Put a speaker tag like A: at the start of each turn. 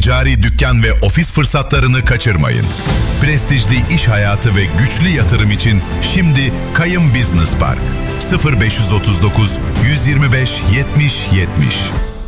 A: ticari dükkan ve ofis fırsatlarını kaçırmayın. Prestijli iş hayatı ve güçlü yatırım için şimdi Kayım Business Park 0539 125 70 70.